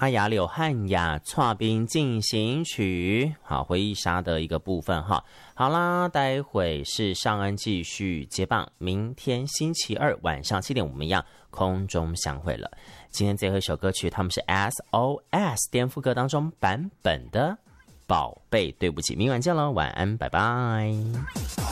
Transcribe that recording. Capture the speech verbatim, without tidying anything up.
阿雅柳汉雅跨兵进行曲，好，回忆杀的一个部分哈。好啦，待会是尚恩继续接棒，明天星期二晚上七点我们一样空中相会了。今天最后一首歌曲，他们是 S O S 颠覆歌当中版本的宝贝对不起，明晚见喽，晚安，拜拜。